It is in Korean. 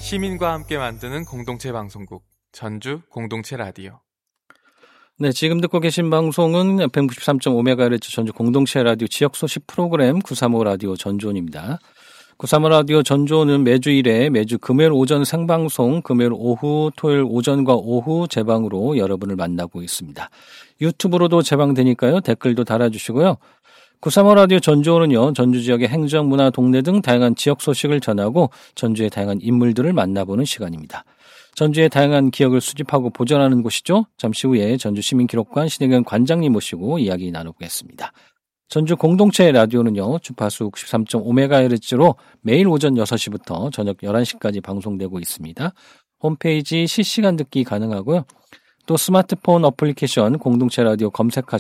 시민과 함께 만드는 공동체 방송국 전주 공동체 라디오. 네, 지금 듣고 계신 방송은 FM 93.5MHz 전주 공동체 라디오 지역 소식 프로그램 935 라디오 전주원입니다. 935 라디오 전주원은 매주 1회 매주 금요일 오전 생방송, 금요일 오후, 토요일 오전과 오후 재방으로 여러분을 만나고 있습니다. 유튜브로도 재방되니까요. 댓글도 달아주시고요. 935 라디오 전주원은요, 전주 지역의 행정, 문화, 동네 등 다양한 지역 소식을 전하고 전주의 다양한 인물들을 만나보는 시간입니다. 전주의 다양한 기억을 수집하고 보존하는 곳이죠. 잠시 후에 전주시민기록관 신혜경 관장님 모시고 이야기 나누겠습니다. 전주 공동체 라디오는요, 주파수 93.5MHz로 매일 오전 6시부터 저녁 11시까지 방송되고 있습니다. 홈페이지 실시간 듣기 가능하고요. 또 스마트폰 어플리케이션 공동체 라디오 검색하시면